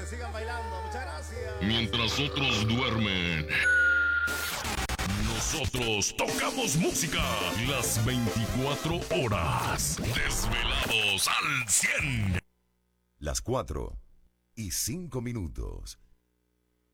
que sigan bailando. Muchas gracias. Mientras otros duermen, nosotros tocamos música las 24 horas. Desvelados al 100. Las 4:05.